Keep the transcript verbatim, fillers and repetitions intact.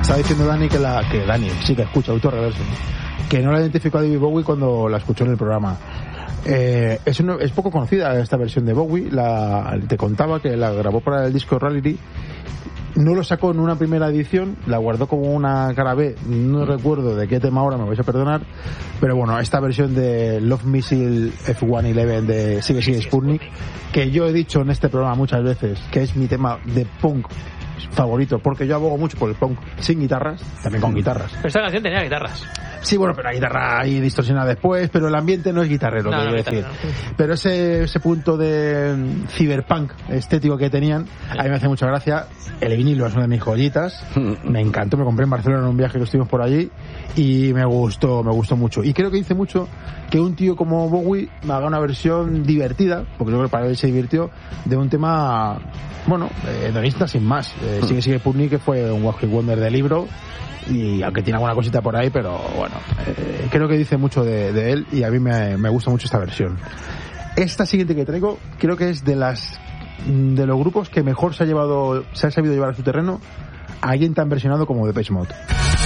Estaba diciendo Dani que la que Dani sí que escucha Autoreverso, que no la identificó a David Bowie cuando la escuchó en el programa. Eh, es, una, es poco conocida esta versión de Bowie. La, te contaba que la grabó para el disco Rarity. No lo sacó en una primera edición, la guardó como una cara B, no recuerdo de qué tema ahora, me vais a perdonar, pero bueno, esta versión de Love Missile F ciento once de Sigue Sigue Sputnik, que yo he dicho en este programa muchas veces que es mi tema de punk favorito, porque yo abogo mucho por el punk sin guitarras, también con guitarras. Pero esta canción tenía guitarras. Sí, bueno, pero la guitarra ahí distorsionada después, pero el ambiente no es guitarrero, no, quiero no, decir. No. Pero ese, ese punto de cyberpunk estético que tenían, a mí me hace mucha gracia. El vinilo es una de mis joyitas, me encantó, me compré en Barcelona en un viaje que estuvimos por allí y me gustó, me gustó mucho. Y creo que dice mucho que un tío como Bowie haga una versión divertida, porque yo creo que para él se divirtió, de un tema, bueno, hedonista sin más. Eh, sigue, sigue Sputnik, que fue un One Hit Wonder de libro, y aunque tiene alguna cosita por ahí, pero bueno, eh, creo que dice mucho de, de él y a mí me, me gusta mucho esta versión. Esta siguiente que traigo creo que es de las de los grupos que mejor se ha llevado, se ha sabido llevar a su terreno a alguien tan versionado como Depeche Mode.